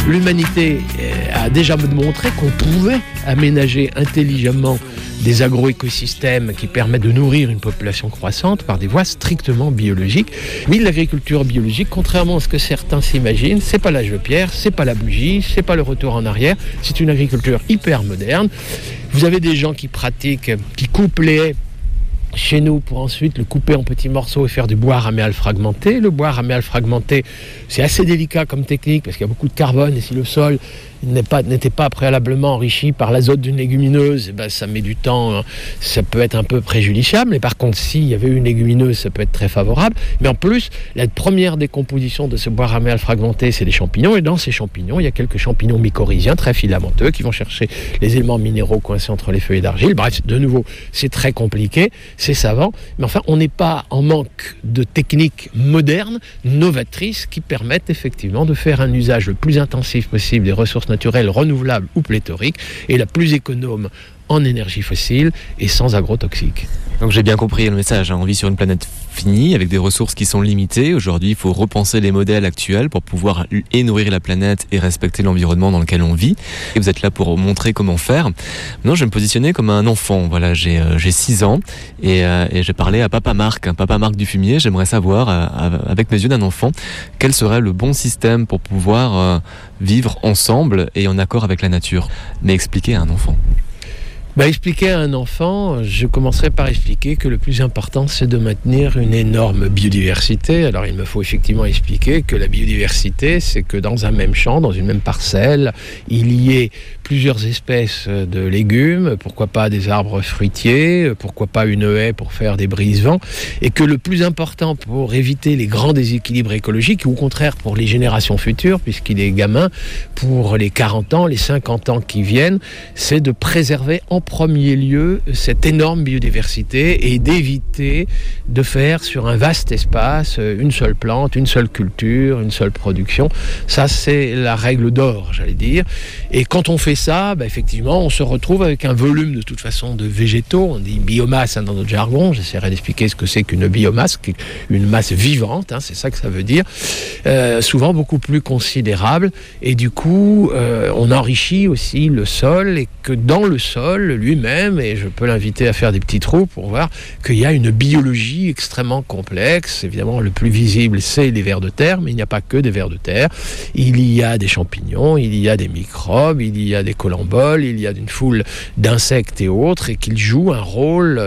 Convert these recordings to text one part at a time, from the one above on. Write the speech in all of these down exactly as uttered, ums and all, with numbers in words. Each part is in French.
l'humanité a déjà montré qu'on pouvait aménager intelligemment des agroécosystèmes qui permettent de nourrir une population croissante par des voies strictement biologiques. Oui, l'agriculture biologique, contrairement à ce que certains s'imaginent, c'est pas l'âge de pierre, c'est pas la bougie, c'est pas le retour en arrière, c'est une agriculture hyper moderne. Vous avez des gens qui pratiquent, qui coupent les haies chez nous pour ensuite le couper en petits morceaux et faire du bois raméal fragmenté. Le bois raméal fragmenté, c'est assez délicat comme technique parce qu'il y a beaucoup de carbone et si le sol n'est pas, n'était pas préalablement enrichi par l'azote d'une légumineuse, et ben ça met du temps, ça peut être un peu préjudiciable. Mais par contre, s'il y avait une légumineuse, ça peut être très favorable. Mais en plus, la première décomposition de ce bois raméal fragmenté, c'est les champignons. Et dans ces champignons, il y a quelques champignons mycorhiziens très filamenteux qui vont chercher les éléments minéraux coincés entre les feuilles d'argile. Bref, de nouveau, c'est très compliqué, c'est savant. Mais enfin, on n'est pas en manque de techniques modernes, novatrices, qui permettent effectivement de faire un usage le plus intensif possible des ressources naturelles renouvelables ou pléthoriques et la plus économe en énergie fossile et sans agrotoxiques. Donc j'ai bien compris le message, hein. On vit sur une planète finie avec des ressources qui sont limitées. Aujourd'hui, il faut repenser les modèles actuels pour pouvoir et nourrir la planète et respecter l'environnement dans lequel on vit. Et vous êtes là pour montrer comment faire. Maintenant, je vais me positionner comme un enfant. Voilà, j'ai euh, j'ai six ans et, euh, et j'ai parlé à Papa Marc, hein, Papa Marc du Fumier. J'aimerais savoir, euh, avec mes yeux d'un enfant, quel serait le bon système pour pouvoir euh, vivre ensemble et en accord avec la nature. Mais expliquer à un enfant. Bah, expliquer à un enfant, je commencerai par expliquer que le plus important, c'est de maintenir une énorme biodiversité. Alors, il me faut effectivement expliquer que la biodiversité, c'est que dans un même champ, dans une même parcelle, il y ait plusieurs espèces de légumes, pourquoi pas des arbres fruitiers, pourquoi pas une haie pour faire des brise-vents, et que le plus important pour éviter les grands déséquilibres écologiques, ou au contraire pour les générations futures, puisqu'il est gamin, pour les quarante ans, les cinquante ans qui viennent, c'est de préserver en premier lieu cette énorme biodiversité et d'éviter de faire sur un vaste espace une seule plante, une seule culture, une seule production. Ça, c'est la règle d'or, j'allais dire. Et quand on fait ça, bah, effectivement, on se retrouve avec un volume de toute façon de végétaux. On dit biomasse hein, dans notre jargon. J'essaierai d'expliquer ce que c'est qu'une biomasse, une masse vivante, hein, c'est ça que ça veut dire. Euh, souvent beaucoup plus considérable. Et du coup, euh, on enrichit aussi le sol et que dans le sol, lui-même, et je peux l'inviter à faire des petits trous pour voir qu'il y a une biologie extrêmement complexe. Évidemment, le plus visible, c'est les vers de terre, mais il n'y a pas que des vers de terre. Il y a des champignons, il y a des microbes, il y a des colamboles, il y a une foule d'insectes et autres, et qu'ils jouent un rôle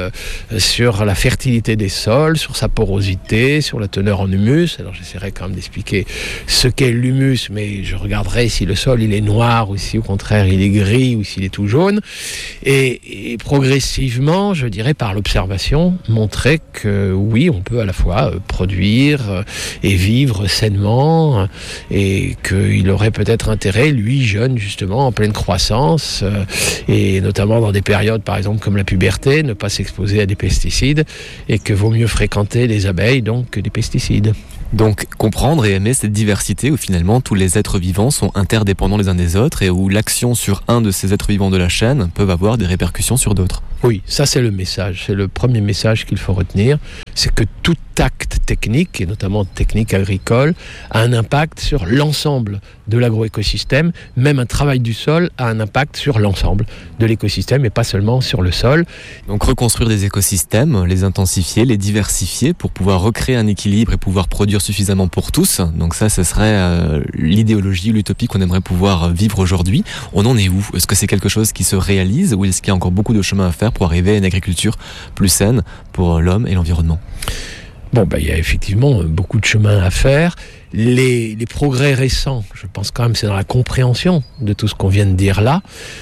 sur la fertilité des sols, sur sa porosité, sur la teneur en humus. Alors, j'essaierai quand même d'expliquer ce qu'est l'humus, mais je regarderai si le sol, il est noir, ou si au contraire, il est gris, ou s'il est tout jaune. Et, et progressivement, je dirais par l'observation, montrer que oui, on peut à la fois produire et vivre sainement, et qu'il aurait peut-être intérêt, lui, jeune, justement, en pleine croissance, et notamment dans des périodes, par exemple, comme la puberté, ne pas s'exposer à des pesticides, et que vaut mieux fréquenter les abeilles, donc, que des pesticides. Donc comprendre et aimer cette diversité où finalement tous les êtres vivants sont interdépendants les uns des autres et où l'action sur un de ces êtres vivants de la chaîne peut avoir des répercussions sur d'autres. Oui, ça c'est le message, c'est le premier message qu'il faut retenir, c'est que tout acte technique, et notamment technique agricole, a un impact sur l'ensemble de l'agroécosystème. Même un travail du sol a un impact sur l'ensemble de l'écosystème et pas seulement sur le sol. Donc reconstruire des écosystèmes, les intensifier, les diversifier pour pouvoir recréer un équilibre et pouvoir produire suffisamment pour tous. Donc ça, ce serait euh, l'idéologie, l'utopie qu'on aimerait pouvoir vivre aujourd'hui. On en est où ? Est-ce que c'est quelque chose qui se réalise ou est-ce qu'il y a encore beaucoup de chemin à faire pour arriver à une agriculture plus saine pour l'homme et l'environnement ? Bon, ben, il y a effectivement beaucoup de chemin à faire. Les, les progrès récents, je pense quand même, c'est dans la compréhension de tout ce qu'on vient de dire là.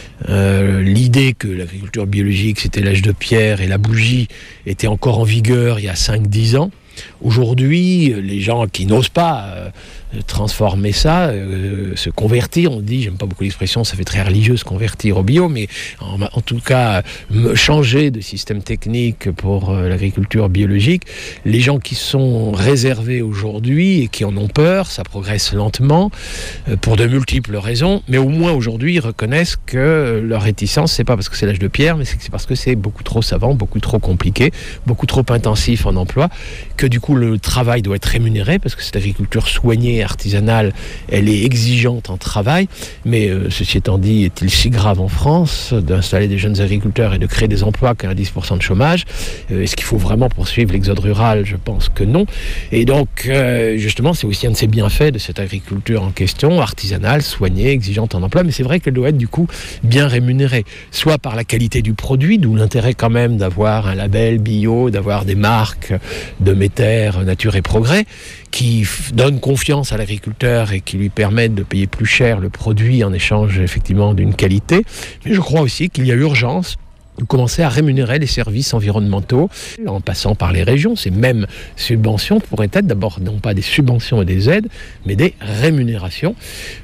Euh, l'idée que l'agriculture biologique, c'était l'âge de pierre et la bougie était encore en vigueur il y a cinq dix ans. Aujourd'hui, les gens qui n'osent pas euh, transformer ça, euh, se convertir, on dit, j'aime pas beaucoup l'expression, ça fait très religieux se convertir au bio, mais en, en tout cas, me changer de système technique pour euh, l'agriculture biologique, les gens qui sont réservés aujourd'hui et qui en ont peur, ça progresse lentement, euh, pour de multiples raisons, mais au moins aujourd'hui, ils reconnaissent que leur réticence, c'est pas parce que c'est l'âge de pierre, mais c'est, c'est parce que c'est beaucoup trop savant, beaucoup trop compliqué, beaucoup trop intensif en emploi, que du coup le travail doit être rémunéré, parce que cette agriculture soignée, soignée, artisanale, elle est exigeante en travail, mais euh, ceci étant dit, est-il si grave en France d'installer des jeunes agriculteurs et de créer des emplois qu'un dix pour cent de chômage? euh, Est-ce qu'il faut vraiment poursuivre l'exode rural? Je pense que non. Et donc, euh, justement, c'est aussi un de ces bienfaits de cette agriculture en question, artisanale, soignée, exigeante en emploi, mais c'est vrai qu'elle doit être du coup bien rémunérée, soit par la qualité du produit, d'où l'intérêt quand même d'avoir un label bio, d'avoir des marques de Méter, Nature et Progrès, qui f- donnent confiance à l'agriculteur et qui lui permettent de payer plus cher le produit en échange effectivement d'une qualité. Mais je crois aussi qu'il y a urgence de commencer à rémunérer les services environnementaux en passant par les régions. Ces mêmes subventions pourraient être d'abord non pas des subventions et des aides, mais des rémunérations.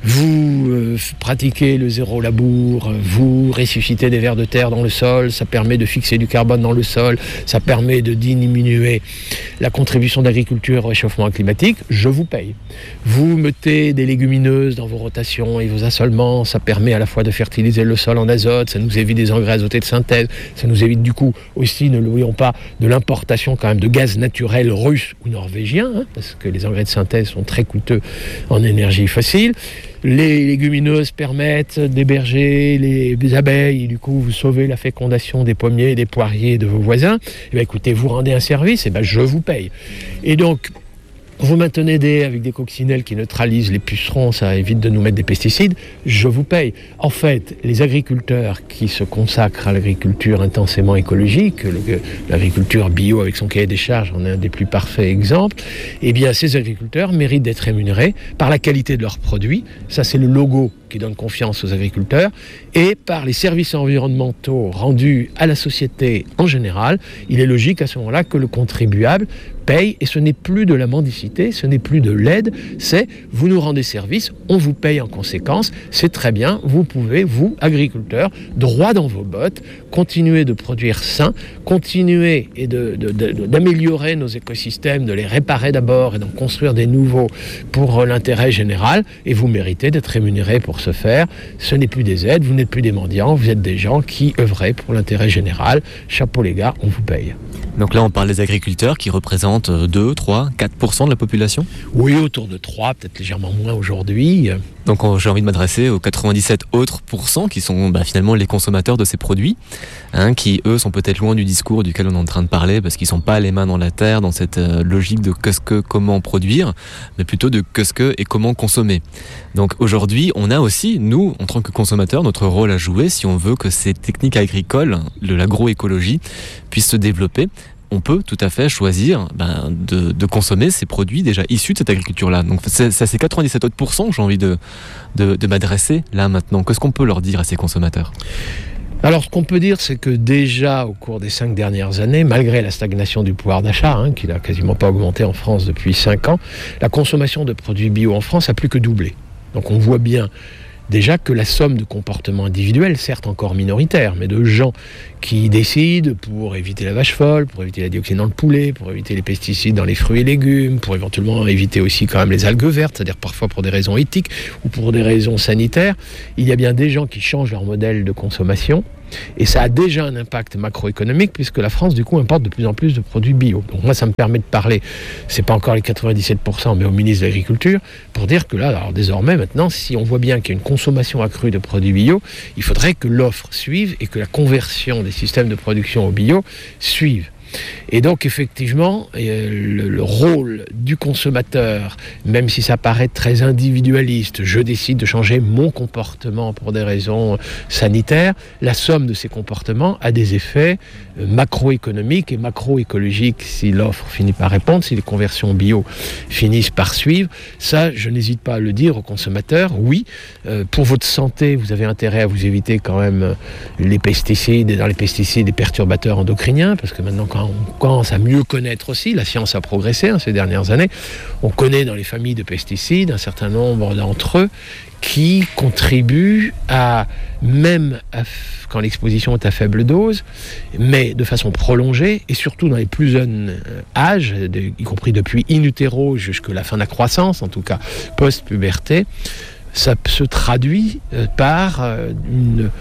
Vous euh, pratiquez le zéro labour, vous ressuscitez des vers de terre dans le sol, ça permet de fixer du carbone dans le sol, ça permet de diminuer la contribution d'agriculture au réchauffement climatique, je vous paye. Vous mettez des légumineuses dans vos rotations et vos assolements, ça permet à la fois de fertiliser le sol en azote, ça nous évite des engrais azotés de synthèse, ça nous évite du coup aussi, ne l'oublions pas, de l'importation quand même de gaz naturel russe ou norvégien, hein, parce que les engrais de synthèse sont très coûteux en énergie fossile. Les légumineuses permettent d'héberger les abeilles et du coup vous sauvez la fécondation des pommiers et des poiriers de vos voisins. Et bien écoutez, vous rendez un service, et ben je vous paye. Et donc, vous maintenez des avec des coccinelles qui neutralisent les pucerons, ça évite de nous mettre des pesticides, je vous paye. En fait, les agriculteurs qui se consacrent à l'agriculture intensément écologique, le, l'agriculture bio avec son cahier des charges en est un des plus parfaits exemples, eh bien ces agriculteurs méritent d'être rémunérés par la qualité de leurs produits, ça c'est le logo qui donne confiance aux agriculteurs, et par les services environnementaux rendus à la société en général. Il est logique à ce moment-là que le contribuable paye, et ce n'est plus de la mendicité, ce n'est plus de l'aide, c'est vous nous rendez service, on vous paye en conséquence, c'est très bien, vous pouvez, vous, agriculteurs, droit dans vos bottes, continuer de produire sain, continuer et de, de, de, d'améliorer nos écosystèmes, de les réparer d'abord et d'en construire des nouveaux pour l'intérêt général, et vous méritez d'être rémunérés pour ce faire. Ce n'est plus des aides, vous n'êtes plus des mendiants, vous êtes des gens qui œuvraient pour l'intérêt général. Chapeau les gars, on vous paye. Donc là, on parle des agriculteurs qui représentent deux, trois, quatre pour cent de la population? Oui, autour de trois, peut-être légèrement moins aujourd'hui. Donc j'ai envie de m'adresser aux quatre-vingt-dix-sept autres pourcents qui sont bah, finalement les consommateurs de ces produits, hein, qui eux sont peut-être loin du discours duquel on est en train de parler parce qu'ils sont pas les mains dans la terre dans cette euh, logique de qu'est-ce que, comment produire, mais plutôt de qu'est-ce que et comment consommer. Donc aujourd'hui, on a aussi, nous, en tant que consommateurs, notre rôle à jouer si on veut que ces techniques agricoles, de l'agroécologie, puissent se développer. On peut tout à fait choisir ben, de, de consommer ces produits déjà issus de cette agriculture-là. Donc c'est, c'est ces quatre-vingt-dix-sept autres pourcents que j'ai envie de, de, de m'adresser là maintenant. Qu'est-ce qu'on peut leur dire à ces consommateurs ? Alors, ce qu'on peut dire, c'est que déjà, au cours des cinq dernières années, malgré la stagnation du pouvoir d'achat, hein, qui n'a quasiment pas augmenté en France depuis cinq ans, la consommation de produits bio en France a plus que doublé. Donc on voit bien déjà que la somme de comportements individuels, certes encore minoritaires, mais de gens qui décident pour éviter la vache folle, pour éviter la dioxine dans le poulet, pour éviter les pesticides dans les fruits et légumes, pour éventuellement éviter aussi quand même les algues vertes, c'est-à-dire parfois pour des raisons éthiques ou pour des raisons sanitaires, il y a bien des gens qui changent leur modèle de consommation. Et ça a déjà un impact macroéconomique puisque la France, du coup, importe de plus en plus de produits bio. Donc moi, ça me permet de parler, c'est pas encore les quatre-vingt-dix-sept pour cent, mais au ministre de l'Agriculture, pour dire que là, alors désormais, maintenant, si on voit bien qu'il y a une consommation accrue de produits bio, il faudrait que l'offre suive et que la conversion des systèmes de production au bio suive. Et donc effectivement, le, le rôle du consommateur, même si ça paraît très individualiste, je décide de changer mon comportement pour des raisons sanitaires, la somme de ces comportements a des effets macroéconomiques et macroécologiques si l'offre finit par répondre, si les conversions bio finissent par suivre. Ça, je n'hésite pas à le dire aux consommateurs. Oui, euh, pour votre santé, vous avez intérêt à vous éviter quand même les pesticides, et dans les pesticides, les perturbateurs endocriniens, parce que maintenant, quand on commence à mieux connaître aussi, la science a progressé hein, ces dernières années, on connaît dans les familles de pesticides un certain nombre d'entre eux qui contribuent à, même à, quand l'exposition est à faible dose, mais de façon prolongée, et surtout dans les plus jeunes âges, de, y compris depuis in utero jusqu'à la fin de la croissance, en tout cas post-puberté, ça se traduit par une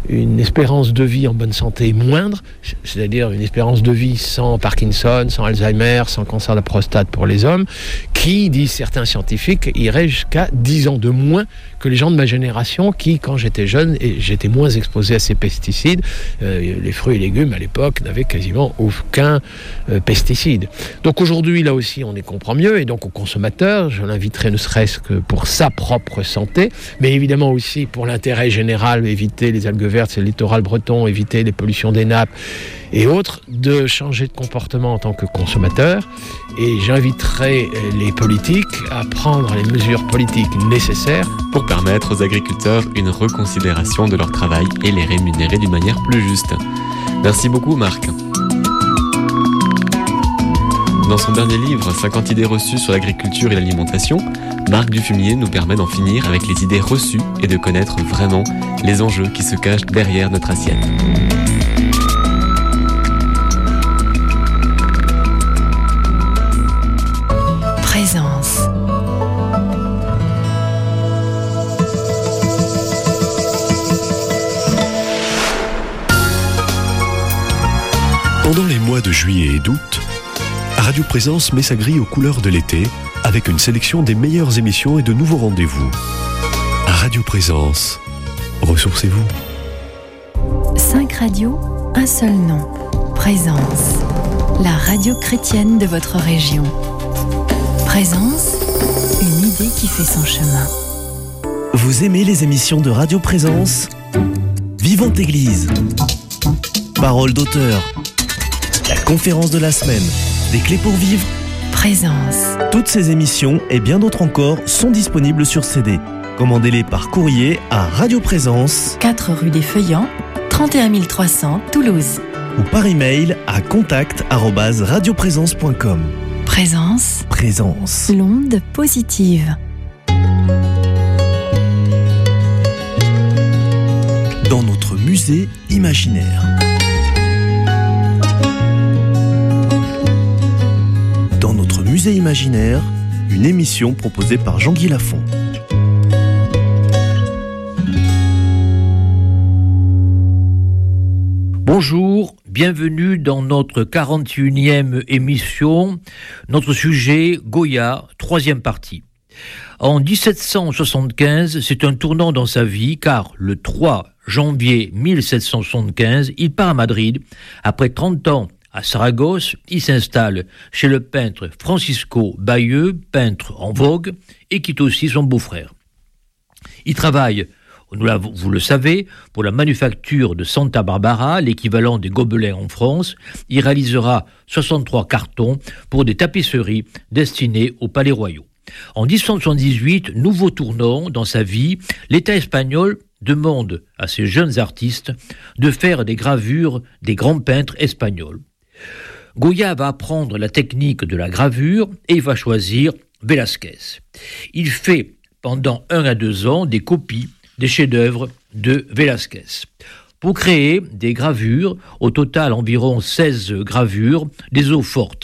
une espérance de vie en bonne santé moindre, c'est-à-dire une espérance de vie sans Parkinson, sans Alzheimer, sans cancer de la prostate pour les hommes, qui, disent certains scientifiques, irait jusqu'à dix ans de moins que les gens de ma génération qui, quand j'étais jeune, et j'étais moins exposé à ces pesticides, euh, les fruits et légumes à l'époque n'avaient quasiment aucun euh, pesticide. Donc aujourd'hui, là aussi, on y comprend mieux, et donc au consommateur, je l'inviterai ne serait-ce que pour sa propre santé, mais évidemment aussi pour l'intérêt général, éviter les algues vertes, c'est le littoral breton, éviter les pollutions des nappes et autres, de changer de comportement en tant que consommateur. Et j'inviterai les politiques à prendre les mesures politiques nécessaires pour permettre aux agriculteurs une reconsidération de leur travail et les rémunérer d'une manière plus juste. Merci beaucoup Marc. Dans son dernier livre, cinquante idées reçues sur l'agriculture et l'alimentation, Marc Dufumier nous permet d'en finir avec les idées reçues et de connaître vraiment les enjeux qui se cachent derrière notre assiette. Présence. Pendant les mois de juillet et d'août, Radio Présence met sa grille aux couleurs de l'été avec une sélection des meilleures émissions et de nouveaux rendez-vous. Radio Présence, ressourcez-vous. Cinq radios, un seul nom. Présence. La radio chrétienne de votre région. Présence, une idée qui fait son chemin. Vous aimez les émissions de Radio Présence ? Vivante Église. Parole d'auteur. La conférence de la semaine. Des clés pour vivre. Présence. Toutes ces émissions et bien d'autres encore sont disponibles sur C D. Commandez-les par courrier à Radio Présence, quatre rue des Feuillants, trente et un mille trois cents, Toulouse. Ou par email à contact arobase radioprésence point com. Présence. Présence. L'onde positive. Dans notre musée imaginaire. Dans notre musée imaginaire, une émission proposée par Jean-Guy Lafont. Bonjour, bienvenue dans notre quarante et unième émission. Notre sujet, Goya, troisième partie. En dix-sept cent soixante-quinze, c'est un tournant dans sa vie car le trois janvier mille sept cent soixante-quinze, il part à Madrid. Après trente ans à Saragosse, il s'installe chez le peintre Francisco Bayeux, peintre en vogue, et quitte aussi son beau-frère. Il travaille, vous le savez, pour la manufacture de Santa Barbara, l'équivalent des Gobelins en France. Il réalisera soixante-trois cartons pour des tapisseries destinées aux palais royaux. En dix-sept cent soixante-dix-huit, nouveau tournant dans sa vie, l'État espagnol demande à ces jeunes artistes de faire des gravures des grands peintres espagnols. Goya va apprendre la technique de la gravure et il va choisir Velázquez. Il fait pendant un à deux ans des copies des chefs-d'œuvre de Velázquez. Pour créer des gravures, au total environ seize gravures, des eaux fortes.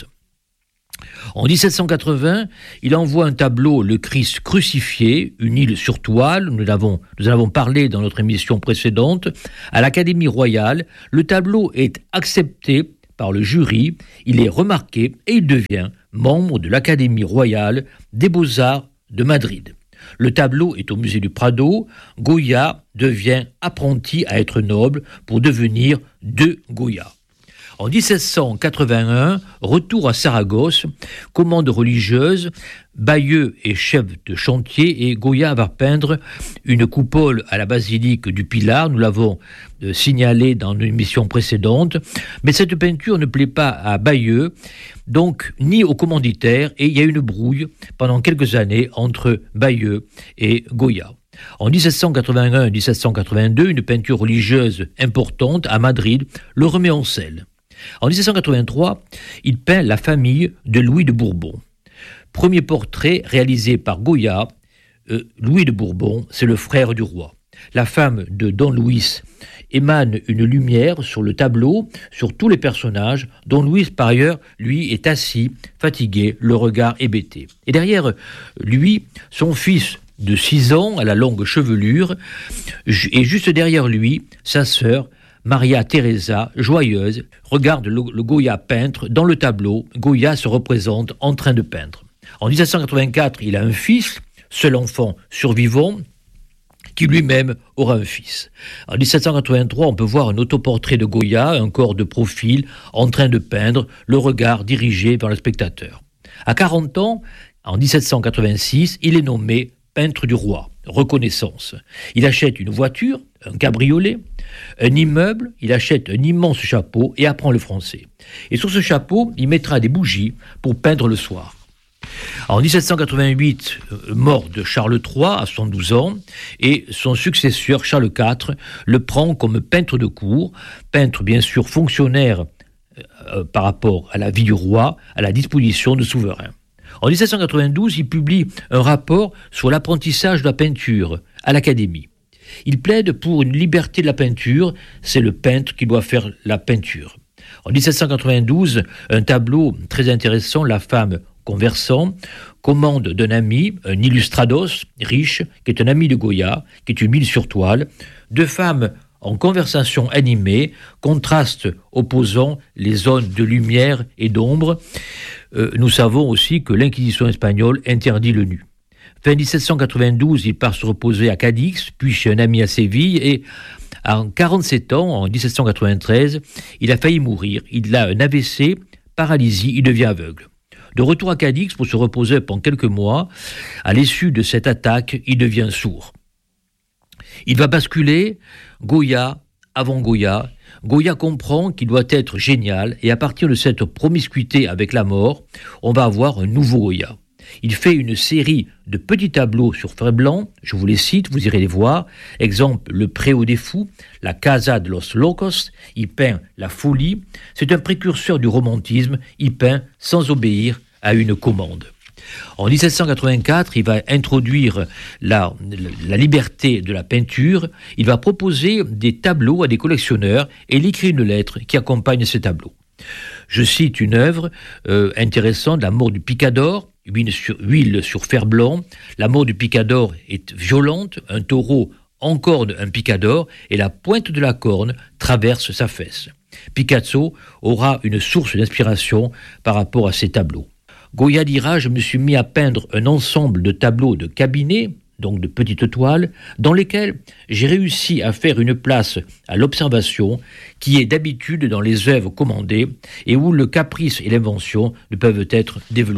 En dix-sept cent quatre-vingts, il envoie un tableau, le Christ crucifié, une île sur toile, nous l'avons, nous en avons parlé dans notre émission précédente, à l'Académie royale. Le tableau est accepté par le jury, il est remarqué et il devient membre de l'Académie royale des beaux-arts de Madrid. Le tableau est au musée du Prado. Goya devient apprenti à être noble pour devenir de Goya. En dix-sept cent quatre-vingt-un, retour à Saragosse, commande religieuse, Bayeux est chef de chantier et Goya va peindre une coupole à la basilique du Pilar, nous l'avons euh, signalé dans une émission précédente, mais cette peinture ne plaît pas à Bayeux, donc ni au commanditaire, et il y a une brouille pendant quelques années entre Bayeux et Goya. En dix-sept cent quatre-vingt-un dix-sept cent quatre-vingt-deux, une peinture religieuse importante à Madrid le remet en selle. En dix-sept cent quatre-vingt-trois, il peint la famille de Louis de Bourbon. Premier portrait réalisé par Goya, euh, Louis de Bourbon, c'est le frère du roi. La femme de Don Luis émane une lumière sur le tableau, sur tous les personnages. Don Luis, par ailleurs, lui, est assis, fatigué, le regard hébété. Et derrière lui, son fils de six ans, à la longue chevelure, et juste derrière lui, sa sœur, Maria Teresa, joyeuse, regarde le, le Goya peintre. Dans le tableau, Goya se représente en train de peindre. En dix-sept cent quatre-vingt-quatre, il a un fils, seul enfant survivant, qui lui-même aura un fils. En dix-sept cent quatre-vingt-trois, on peut voir un autoportrait de Goya, un corps de profil, en train de peindre, le regard dirigé vers le spectateur. À quarante ans, en dix-sept cent quatre-vingt-six, il est nommé peintre du roi, reconnaissance. Il achète une voiture, un cabriolet, un immeuble, il achète un immense chapeau et apprend le français. Et sur ce chapeau, il mettra des bougies pour peindre le soir. En dix-sept cent quatre-vingt-huit, mort de Charles trois à soixante-douze ans, et son successeur Charles quatre le prend comme peintre de cour, peintre bien sûr fonctionnaire euh, par rapport à la vie du roi, à la disposition du souverain. En dix-sept cent quatre-vingt-douze, il publie un rapport sur l'apprentissage de la peinture à l'Académie. Il plaide pour une liberté de la peinture, c'est le peintre qui doit faire la peinture. En dix-sept cent quatre-vingt-douze, un tableau très intéressant, La femme conversant, commande d'un ami, un illustrados riche, qui est un ami de Goya, qui est une mine sur toile, deux femmes en conversation animée, contraste opposant les zones de lumière et d'ombre. Euh, nous savons aussi que l'Inquisition espagnole interdit le nu. Fin dix-sept cent quatre-vingt-douze, il part se reposer à Cadix, puis chez un ami à Séville, et en quarante-sept ans, en dix-sept cent quatre-vingt-treize, il a failli mourir. Il a un A V C, paralysie, il devient aveugle. De retour à Cadix pour se reposer pendant quelques mois, à l'issue de cette attaque, il devient sourd. Il va basculer Goya avant Goya. Goya comprend qu'il doit être génial, et à partir de cette promiscuité avec la mort, on va avoir un nouveau Goya. Il fait une série de petits tableaux sur fer blanc, je vous les cite, vous irez les voir. Exemple, Le Préau des Fous, La Casa de los Locos, il peint la folie. C'est un précurseur du romantisme, il peint sans obéir à une commande. En dix-sept cent quatre-vingt-quatre, il va introduire la, la liberté de la peinture, il va proposer des tableaux à des collectionneurs et il écrit une lettre qui accompagne ces tableaux. Je cite une œuvre euh, intéressante, La mort du Picador, huile sur, huile sur fer blanc. La mort du Picador est violente, un taureau encorne un picador et la pointe de la corne traverse sa fesse. Picasso aura une source d'inspiration par rapport à ces tableaux. Goya dira « Je me suis mis à peindre un ensemble de tableaux de cabinet, donc de petites toiles, dans lesquels j'ai réussi à faire une place à l'observation qui est d'habitude dans les œuvres commandées et où le caprice et l'invention ne peuvent être développés. »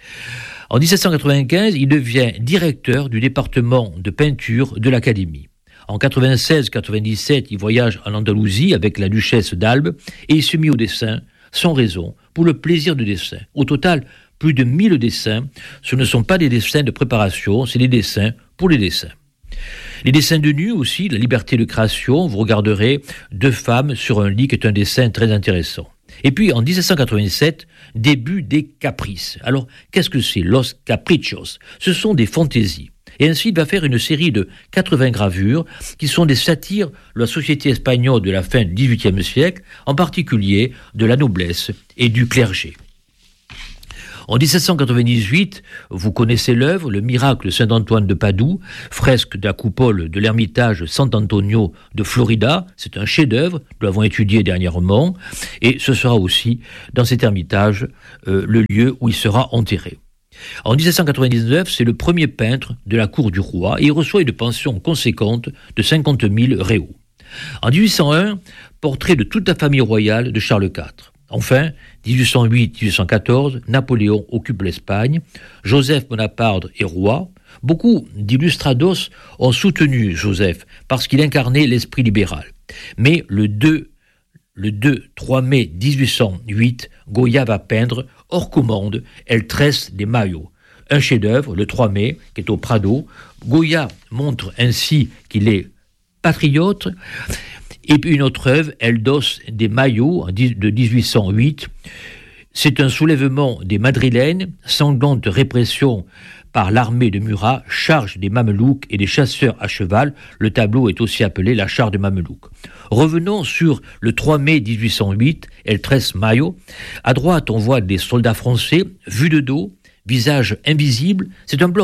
En dix-sept cent quatre-vingt-quinze, il devient directeur du département de peinture de l'Académie. En quatre-vingt-seize quatre-vingt-dix-sept, il voyage en Andalousie avec la duchesse d'Albe et il se mit au dessin, sans raison, pour le plaisir de dessin. Au total, plus de mille dessins. Ce ne sont pas des dessins de préparation, c'est des dessins pour les dessins. Les dessins de nu aussi, la liberté de création, vous regarderez deux femmes sur un lit qui est un dessin très intéressant. Et puis en dix-sept cent quatre-vingt-sept, début des caprices. Alors, qu'est-ce que c'est? Los Caprichos. Ce sont des fantaisies. Et ainsi, il va faire une série de quatre-vingts gravures qui sont des satires de la société espagnole de la fin du dix-huitième siècle, en particulier de la noblesse et du clergé. En dix-sept cent quatre-vingt-dix-huit, vous connaissez l'œuvre, Le miracle de Saint-Antoine de Padoue, fresque de la coupole de l'ermitage San Antonio de Florida. C'est un chef-d'œuvre, nous l'avons étudié dernièrement, et ce sera aussi dans cet ermitage euh, le lieu où il sera enterré. En dix-sept cent quatre-vingt-dix-neuf, c'est le premier peintre de la cour du roi et il reçoit une pension conséquente de cinquante mille réaux. En dix-huit cent un, portrait de toute la famille royale de Charles quatre. Enfin, dix-huit cent huit à dix-huit cent quatorze, Napoléon occupe l'Espagne, Joseph Bonaparte est roi. Beaucoup d'illustrados ont soutenu Joseph parce qu'il incarnait l'esprit libéral. Mais le deux, le deux trois mai dix-huit cent huit, Goya va peindre hors commande, Elle tresse des maillots. Un chef-d'œuvre, le trois mai, qui est au Prado. Goya montre ainsi qu'il est patriote. Et puis une autre œuvre, Elle dosse des maillots, de dix-huit cent huit. C'est un soulèvement des Madrilènes, sanglante répression par l'armée de Murat, charge des Mamelouks et des chasseurs à cheval. Le tableau est aussi appelé La charge des Mamelouks. Revenons sur le trois mai dix-huit cent huit, Elle tresse maillot. À droite, on voit des soldats français, vus de dos, visage invisible. C'est un bloc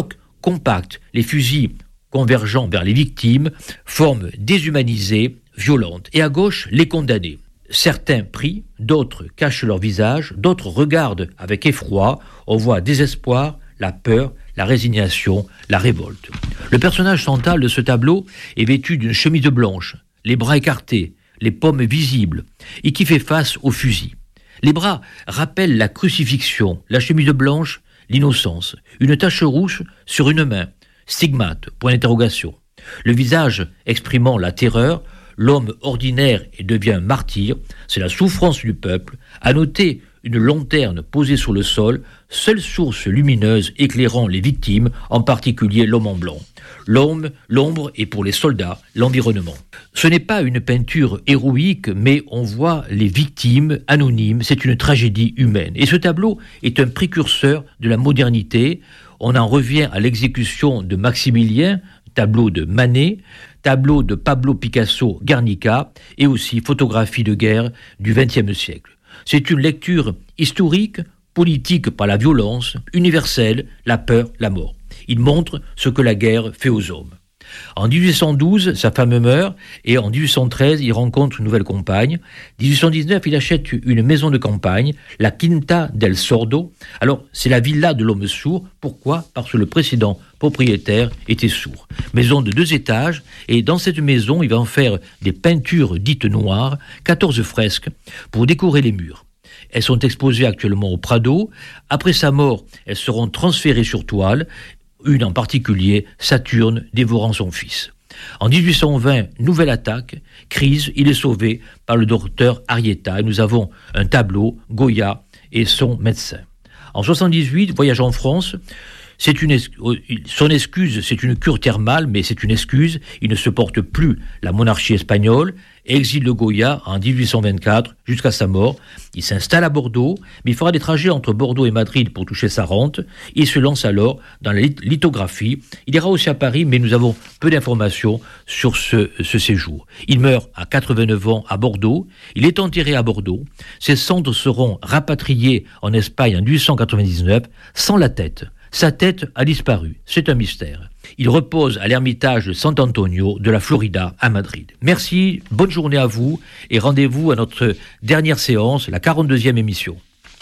compacte, les fusils convergeant vers les victimes, forme déshumanisée, violente. Et à gauche, les condamnés. Certains prient, d'autres cachent leur visage, d'autres regardent avec effroi. On voit désespoir, la peur, la résignation, la révolte. Le personnage central de ce tableau est vêtu d'une chemise blanche, les bras écartés, les paumes visibles, et qui fait face au fusil. Les bras rappellent la crucifixion, la chemise blanche, l'innocence, une tache rouge sur une main, stigmate, point d'interrogation. Le visage exprimant la terreur, l'homme ordinaire et devient martyr, c'est la souffrance du peuple. À noter une lanterne posée sur le sol, seule source lumineuse éclairant les victimes, en particulier l'homme en blanc. L'homme, l'ombre et pour les soldats, l'environnement. Ce n'est pas une peinture héroïque, mais on voit les victimes anonymes, c'est une tragédie humaine. Et ce tableau est un précurseur de la modernité. On en revient à l'exécution de Maximilien, tableau de Manet, tableau de Pablo Picasso, Guernica, et aussi photographie de guerre du vingtième siècle. C'est une lecture historique, politique par la violence, universelle, la peur, la mort. Il montre ce que la guerre fait aux hommes. En dix-huit cent douze, sa femme meurt et en dix-huit cent treize, il rencontre une nouvelle compagne. dix-huit cent dix-neuf, il achète une maison de campagne, la Quinta del Sordo. Alors, c'est la villa de l'homme sourd. Pourquoi ? Parce que le précédent propriétaire était sourd. Maison de deux étages, et dans cette maison, il va en faire des peintures dites noires, quatorze fresques, pour décorer les murs. Elles sont exposées actuellement au Prado. Après sa mort, elles seront transférées sur toile, une en particulier, Saturne dévorant son fils. En dix-huit cent vingt, nouvelle attaque, crise, il est sauvé par le docteur Arrieta. Et nous avons un tableau, Goya et son médecin. En soixante-dix-huit, voyage en France. C'est une es- son excuse, c'est une cure thermale, mais c'est une excuse. Il ne supporte plus la monarchie espagnole. Exile de Goya en dix-huit cent vingt-quatre jusqu'à sa mort. Il s'installe à Bordeaux, mais il fera des trajets entre Bordeaux et Madrid pour toucher sa rente. Il se lance alors dans la lithographie. Il ira aussi à Paris, mais nous avons peu d'informations sur ce, ce séjour. Il meurt à quatre-vingt-neuf ans à Bordeaux. Il est enterré à Bordeaux. Ses cendres seront rapatriées en Espagne en dix-huit cent quatre-vingt-dix-neuf sans la tête. Sa tête a disparu, c'est un mystère. Il repose à l'ermitage de San Antonio de la Florida à Madrid. Merci, bonne journée à vous et rendez-vous à notre dernière séance, la quarante-deuxième émission.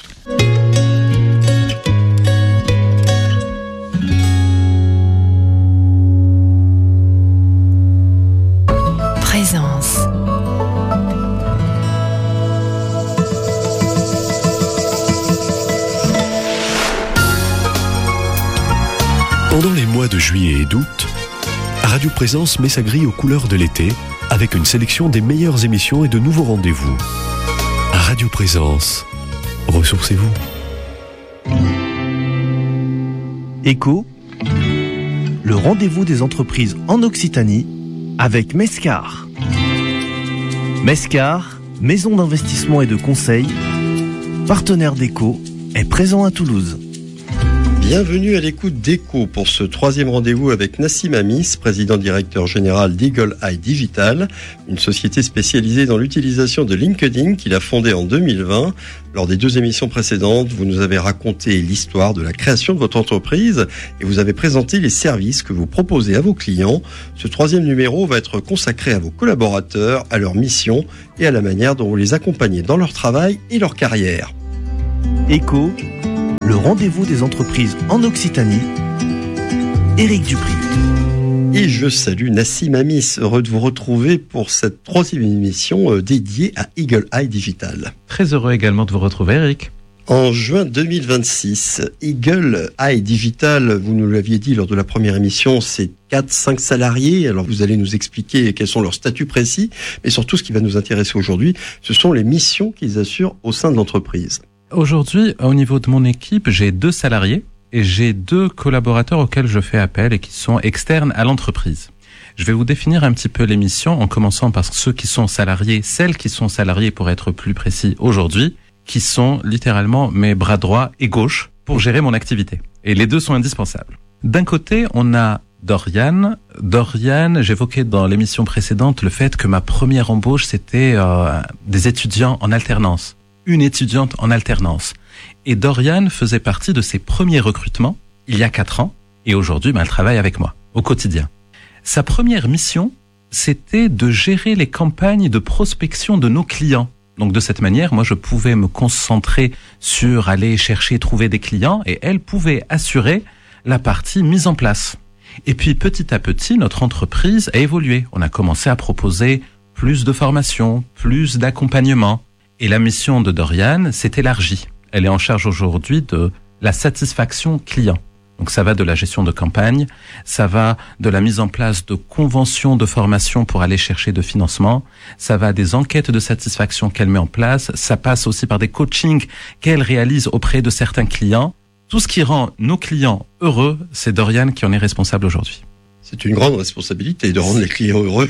Présence. Pendant les mois de juillet et d'août, Radio Présence met sa grille aux couleurs de l'été avec une sélection des meilleures émissions et de nouveaux rendez-vous. Radio Présence, ressourcez-vous. Écho, le rendez-vous des entreprises en Occitanie avec Mescar. Mescar, maison d'investissement et de conseil, partenaire d'Écho, est présent à Toulouse. Bienvenue à l'écoute d'Écho pour ce troisième rendez-vous avec Nassim Amis, président directeur général d'Eagle Eye Digital, une société spécialisée dans l'utilisation de LinkedIn qu'il a fondée en deux mille vingt. Lors des deux émissions précédentes, vous nous avez raconté l'histoire de la création de votre entreprise et vous avez présenté les services que vous proposez à vos clients. Ce troisième numéro va être consacré à vos collaborateurs, à leur mission et à la manière dont vous les accompagnez dans leur travail et leur carrière. Écho, le rendez-vous des entreprises en Occitanie, Éric Dupri. Et je salue Nassim Amis, heureux de vous retrouver pour cette troisième émission dédiée à Eagle Eye Digital. Très heureux également de vous retrouver, Éric. En juin deux mille vingt-six, Eagle Eye Digital, vous nous l'aviez dit lors de la première émission, c'est quatre à cinq salariés. Alors vous allez nous expliquer quels sont leurs statuts précis, mais surtout ce qui va nous intéresser aujourd'hui, ce sont les missions qu'ils assurent au sein de l'entreprise. Aujourd'hui, au niveau de mon équipe, j'ai deux salariés et j'ai deux collaborateurs auxquels je fais appel et qui sont externes à l'entreprise. Je vais vous définir un petit peu les missions en commençant par ceux qui sont salariés, celles qui sont salariées pour être plus précis aujourd'hui, qui sont littéralement mes bras droits et gauche pour gérer mon activité. Et les deux sont indispensables. D'un côté, on a Doriane. Doriane, j'évoquais dans l'émission précédente le fait que ma première embauche, c'était euh, des étudiants en alternance. Une étudiante en alternance. Et Doriane faisait partie de ses premiers recrutements, il y a quatre ans, Et aujourd'hui, ben, elle travaille avec moi au quotidien. Sa première mission, c'était de gérer les campagnes de prospection de nos clients. Donc de cette manière, moi je pouvais me concentrer sur aller chercher, trouver des clients, et elle pouvait assurer la partie mise en place. Et puis petit à petit, notre entreprise a évolué. On a commencé à proposer plus de formations, plus d'accompagnement. Et la mission de Doriane s'est élargie. Elle est en charge aujourd'hui de la satisfaction client. Donc ça va de la gestion de campagne, ça va de la mise en place de conventions de formation pour aller chercher de financement, ça va des enquêtes de satisfaction qu'elle met en place, ça passe aussi par des coachings qu'elle réalise auprès de certains clients. Tout ce qui rend nos clients heureux, c'est Doriane qui en est responsable aujourd'hui. C'est une grande responsabilité de rendre les clients heureux.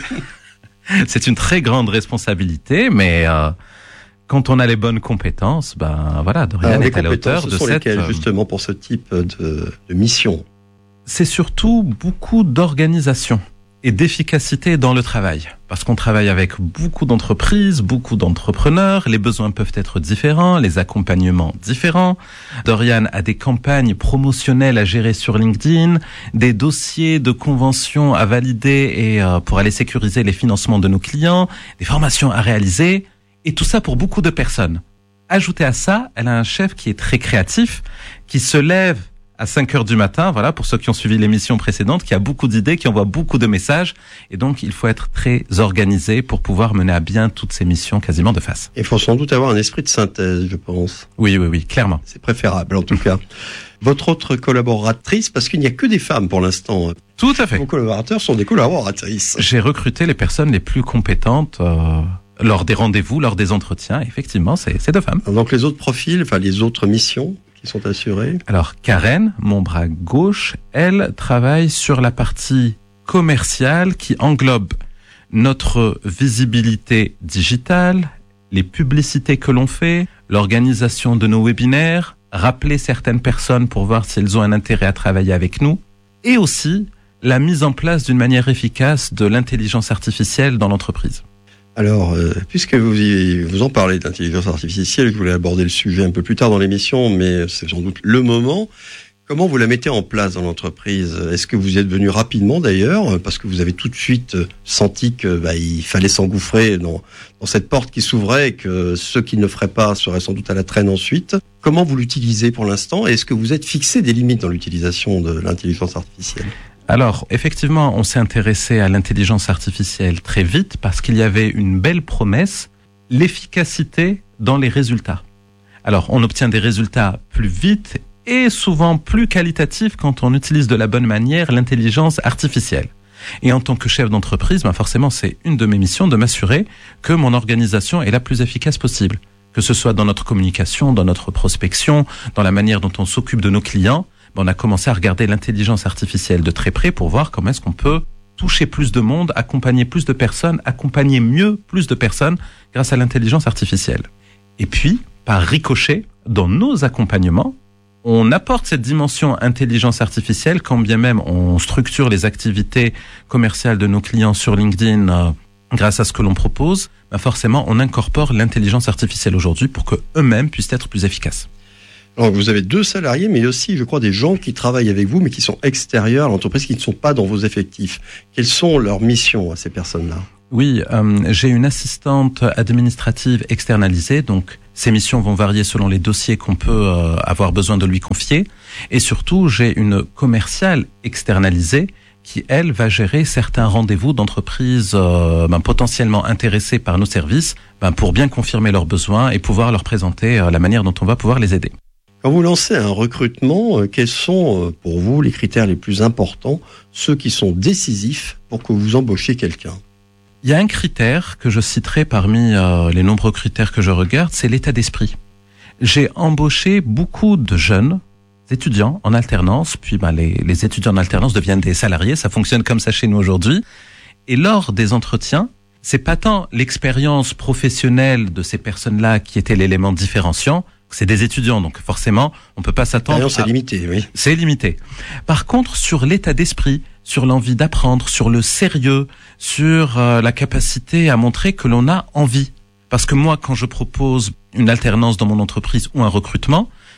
C'est une très grande responsabilité, mais euh, quand on a les bonnes compétences, ben voilà, Doriane est à la hauteur de cette... Ce sont lesquelles, justement, pour ce type de, de mission? C'est surtout beaucoup d'organisation et d'efficacité dans le travail. Parce qu'on travaille avec beaucoup d'entreprises, beaucoup d'entrepreneurs, les besoins peuvent être différents, les accompagnements différents. Doriane a des campagnes promotionnelles à gérer sur LinkedIn, des dossiers de convention à valider et euh, pour aller sécuriser les financements de nos clients, des formations à réaliser, et tout ça pour beaucoup de personnes. Ajoutez à ça, elle a un chef qui est très créatif, qui se lève à cinq heures du matin, voilà, pour ceux qui ont suivi l'émission précédente, qui a beaucoup d'idées, qui envoie beaucoup de messages. Et donc, il faut être très organisé pour pouvoir mener à bien toutes ces missions quasiment de face. Il faut sans doute avoir un esprit de synthèse, je pense. Oui, oui, oui, clairement. C'est préférable, en tout cas. Votre autre collaboratrice, parce qu'il n'y a que des femmes pour l'instant. Tout à fait. Vos collaborateurs sont des collaboratrices. J'ai recruté les personnes les plus compétentes euh, lors des rendez-vous, lors des entretiens. Effectivement, c'est, c'est deux femmes. Donc, les autres profils, enfin, les autres missions sont assurés. Alors Karen, mon bras gauche, elle travaille sur la partie commerciale qui englobe notre visibilité digitale, les publicités que l'on fait, l'organisation de nos webinaires, rappeler certaines personnes pour voir si elles ont un intérêt à travailler avec nous, et aussi la mise en place d'une manière efficace de l'intelligence artificielle dans l'entreprise. Alors, euh, puisque vous, y, vous en parlez d'intelligence artificielle, je voulais aborder le sujet un peu plus tard dans l'émission, mais c'est sans doute le moment. Comment vous la mettez en place dans l'entreprise? Est-ce que vous êtes venu rapidement d'ailleurs, parce que vous avez tout de suite senti que bah, il fallait s'engouffrer dans, dans cette porte qui s'ouvrait et que ceux qui ne le feraient pas seraient sans doute à la traîne ensuite? Comment vous l'utilisez pour l'instant? Et est-ce que vous êtes fixé des limites dans l'utilisation de l'intelligence artificielle? Alors, effectivement, on s'est intéressé à l'intelligence artificielle très vite parce qu'il y avait une belle promesse, l'efficacité dans les résultats. Alors, on obtient des résultats plus vite et souvent plus qualitatifs quand on utilise de la bonne manière l'intelligence artificielle. Et en tant que chef d'entreprise, ben forcément, c'est une de mes missions de m'assurer que mon organisation est la plus efficace possible. Que ce soit dans notre communication, dans notre prospection, dans la manière dont on s'occupe de nos clients, on a commencé à regarder l'intelligence artificielle de très près pour voir comment est-ce qu'on peut toucher plus de monde, accompagner plus de personnes, accompagner mieux plus de personnes grâce à l'intelligence artificielle. Et puis, par ricochet, dans nos accompagnements, on apporte cette dimension intelligence artificielle quand bien même on structure les activités commerciales de nos clients sur LinkedIn euh, grâce à ce que l'on propose, bah forcément on incorpore l'intelligence artificielle aujourd'hui pour que eux-mêmes puissent être plus efficaces. Alors, vous avez deux salariés, mais aussi, je crois, des gens qui travaillent avec vous, mais qui sont extérieurs à l'entreprise, qui ne sont pas dans vos effectifs. Quelles sont leurs missions à ces personnes-là? Oui, euh, j'ai une assistante administrative externalisée, donc ces missions vont varier selon les dossiers qu'on peut euh, avoir besoin de lui confier. Et surtout, j'ai une commerciale externalisée qui, elle, va gérer certains rendez-vous d'entreprises euh, ben, potentiellement intéressées par nos services ben, pour bien confirmer leurs besoins et pouvoir leur présenter euh, la manière dont on va pouvoir les aider. Quand vous lancez un recrutement, quels sont pour vous les critères les plus importants, ceux qui sont décisifs pour que vous embauchiez quelqu'un? Il y a un critère que je citerai parmi euh, les nombreux critères que je regarde, c'est l'état d'esprit. J'ai embauché beaucoup de jeunes étudiants en alternance, puis ben, les, les étudiants en alternance deviennent des salariés, ça fonctionne comme ça chez nous aujourd'hui. Et lors des entretiens, c'est pas tant l'expérience professionnelle de ces personnes-là qui était l'élément différenciant. C'est des étudiants, donc forcément, on peut pas s'attendre. C'est à... limité, oui. C'est limité. Par contre, sur l'état d'esprit, sur l'envie d'apprendre, sur le sérieux, sur euh, la capacité à montrer que l'on a envie. Parce que moi, quand je propose une alternance dans mon entreprise ou un recrutement,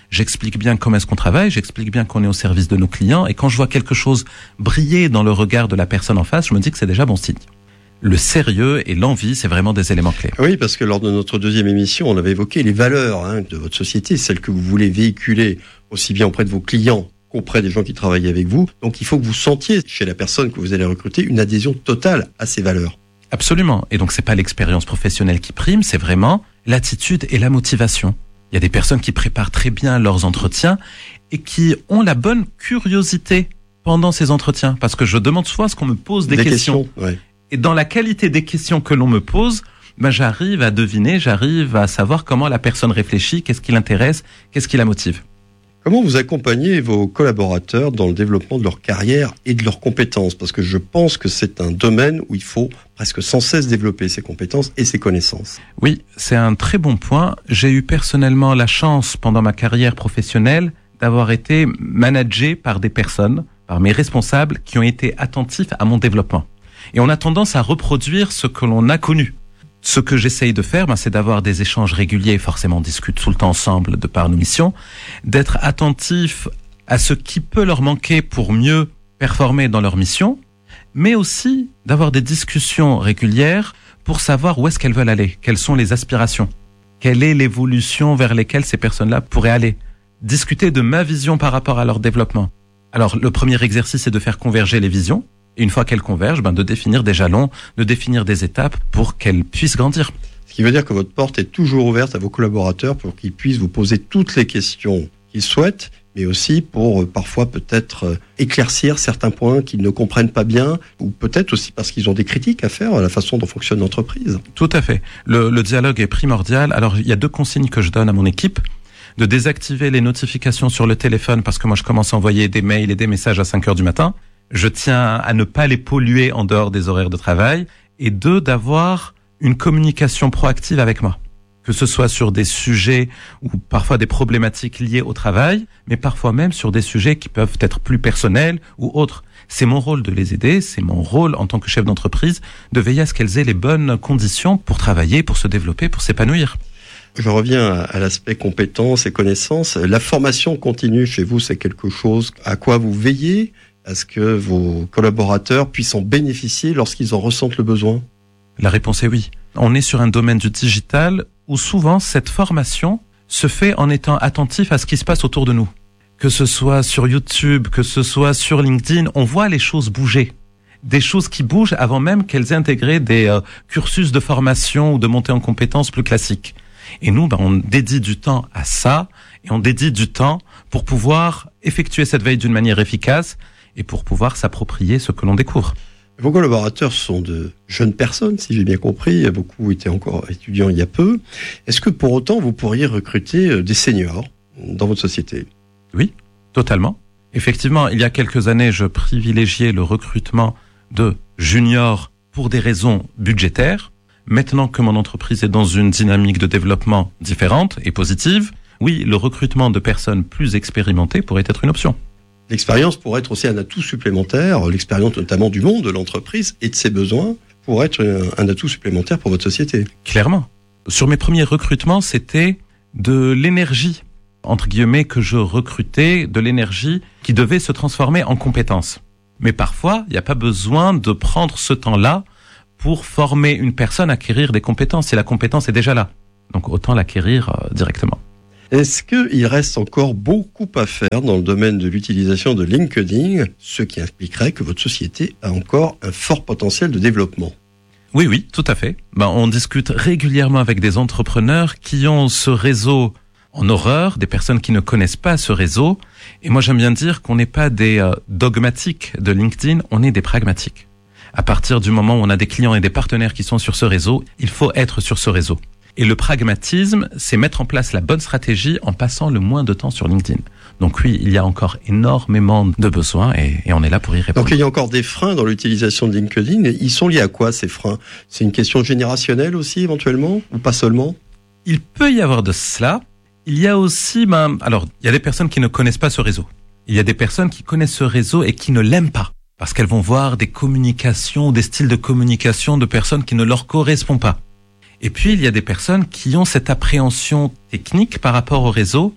J'explique bien comment est-ce qu'on travaille, j'explique bien qu'on est au service de nos clients, et quand je vois quelque chose briller dans le regard de la personne en face, je me dis que c'est déjà bon signe. Le sérieux et l'envie, c'est vraiment des éléments clés. Oui, parce que lors de notre deuxième émission, on avait évoqué les valeurs hein, de votre société, celles que vous voulez véhiculer aussi bien auprès de vos clients qu'auprès des gens qui travaillent avec vous. Donc il faut que vous sentiez chez la personne que vous allez recruter une adhésion totale à ces valeurs. Absolument. Et donc c'est pas l'expérience professionnelle qui prime, c'est vraiment l'attitude et la motivation. Il y a des personnes qui préparent très bien leurs entretiens et qui ont la bonne curiosité pendant ces entretiens. Parce que je demande souvent à ce qu'on me pose des, des questions. questions ouais. Et dans la qualité des questions que l'on me pose, ben j'arrive à deviner, j'arrive à savoir comment la personne réfléchit, qu'est-ce qui l'intéresse, qu'est-ce qui la motive. Comment vous accompagnez vos collaborateurs dans le développement de leur carrière et de leurs compétences ? Parce que je pense que c'est un domaine où il faut presque sans cesse développer ses compétences et ses connaissances. Oui, c'est un très bon point. J'ai eu personnellement la chance pendant ma carrière professionnelle d'avoir été managé par des personnes, par mes responsables, qui ont été attentifs à mon développement. Et on a tendance à reproduire ce que l'on a connu. Ce que j'essaye de faire, ben, c'est d'avoir des échanges réguliers, forcément on discute tout le temps ensemble de par nos missions, d'être attentif à ce qui peut leur manquer pour mieux performer dans leur mission, mais aussi d'avoir des discussions régulières pour savoir où est-ce qu'elles veulent aller, quelles sont les aspirations, quelle est l'évolution vers lesquelles ces personnes-là pourraient aller, discuter de ma vision par rapport à leur développement. Alors le premier exercice est de faire converger les visions. Et une fois qu'elles convergent, ben de définir des jalons, de définir des étapes pour qu'elles puissent grandir. Ce qui veut dire que votre porte est toujours ouverte à vos collaborateurs pour qu'ils puissent vous poser toutes les questions qu'ils souhaitent, mais aussi pour euh, parfois peut-être euh, éclaircir certains points qu'ils ne comprennent pas bien, ou peut-être aussi parce qu'ils ont des critiques à faire à la façon dont fonctionne l'entreprise. Tout à fait. Le, le dialogue est primordial. Alors, il y a deux consignes que je donne à mon équipe. De désactiver les notifications sur le téléphone, parce que moi, je commence à envoyer des mails et des messages à cinq heures du matin. Je tiens à ne pas les polluer en dehors des horaires de travail. Et deux, d'avoir une communication proactive avec moi. Que ce soit sur des sujets ou parfois des problématiques liées au travail, mais parfois même sur des sujets qui peuvent être plus personnels ou autres. C'est mon rôle de les aider, c'est mon rôle en tant que chef d'entreprise de veiller à ce qu'elles aient les bonnes conditions pour travailler, pour se développer, pour s'épanouir. Je reviens à l'aspect compétences et connaissances. La formation continue chez vous, c'est quelque chose à quoi vous veillez ? À ce que vos collaborateurs puissent en bénéficier lorsqu'ils en ressentent le besoin ? La réponse est oui. On est sur un domaine du digital où souvent cette formation se fait en étant attentif à ce qui se passe autour de nous. Que ce soit sur YouTube, que ce soit sur LinkedIn, on voit les choses bouger. Des choses qui bougent avant même qu'elles aient intégré des euh, cursus de formation ou de montée en compétences plus classiques. Et nous, ben, on dédie du temps à ça et on dédie du temps pour pouvoir effectuer cette veille d'une manière efficace et pour pouvoir s'approprier ce que l'on découvre. Vos collaborateurs sont de jeunes personnes, si j'ai bien compris. Beaucoup étaient encore étudiants il y a peu. Est-ce que pour autant, vous pourriez recruter des seniors dans votre société ? Oui, totalement. Effectivement, il y a quelques années, je privilégiais le recrutement de juniors pour des raisons budgétaires. Maintenant que mon entreprise est dans une dynamique de développement différente et positive, oui, le recrutement de personnes plus expérimentées pourrait être une option. L'expérience pourrait être aussi un atout supplémentaire, l'expérience notamment du monde de l'entreprise et de ses besoins pourrait être un atout supplémentaire pour votre société. Clairement. Sur mes premiers recrutements, c'était de l'énergie, entre guillemets, que je recrutais, de l'énergie qui devait se transformer en compétences. Mais parfois, il n'y a pas besoin de prendre ce temps-là pour former une personne à acquérir des compétences, si la compétence est déjà là. Donc autant l'acquérir euh, directement. Est-ce qu'il reste encore beaucoup à faire dans le domaine de l'utilisation de LinkedIn, ce qui impliquerait que votre société a encore un fort potentiel de développement ? Oui, oui, tout à fait. Ben, on discute régulièrement avec des entrepreneurs qui ont ce réseau en horreur, des personnes qui ne connaissent pas ce réseau. Et moi, j'aime bien dire qu'on n'est pas des euh, dogmatiques de LinkedIn, on est des pragmatiques. À partir du moment où on a des clients et des partenaires qui sont sur ce réseau, il faut être sur ce réseau. Et le pragmatisme, c'est mettre en place la bonne stratégie en passant le moins de temps sur LinkedIn. Donc oui, il y a encore énormément de besoins et, et on est là pour y répondre. Donc il y a encore des freins dans l'utilisation de LinkedIn. Ils sont liés à quoi ces freins ? C'est une question générationnelle aussi éventuellement ou pas seulement ? Il peut y avoir de cela. Il y a aussi, ben, alors il y a des personnes qui ne connaissent pas ce réseau. Il y a des personnes qui connaissent ce réseau et qui ne l'aiment pas parce qu'elles vont voir des communications, des styles de communication de personnes qui ne leur correspondent pas. Et puis, il y a des personnes qui ont cette appréhension technique par rapport au réseau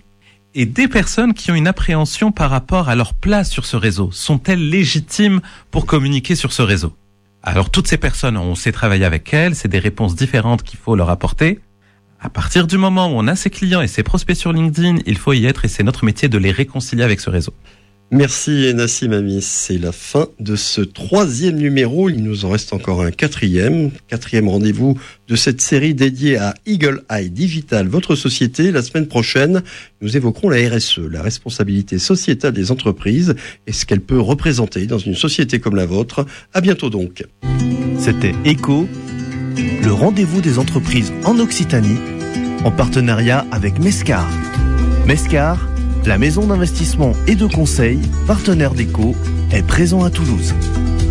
et des personnes qui ont une appréhension par rapport à leur place sur ce réseau. Sont-elles légitimes pour communiquer sur ce réseau? Alors toutes ces personnes, on sait travailler avec elles, c'est des réponses différentes qu'il faut leur apporter. À partir du moment où on a ses clients et ses prospects sur LinkedIn, il faut y être et c'est notre métier de les réconcilier avec ce réseau. Merci Nassim Amis, c'est la fin de ce troisième numéro, il nous en reste encore un quatrième, quatrième rendez-vous de cette série dédiée à Eagle Eye Digital, votre société. La semaine prochaine, nous évoquerons la R S E, la responsabilité sociétale des entreprises et ce qu'elle peut représenter dans une société comme la vôtre. À bientôt donc. C'était Echo, le rendez-vous des entreprises en Occitanie, en partenariat avec Mescar. Mescar, la maison d'investissement et de conseil, partenaire d'Echo, est présent à Toulouse.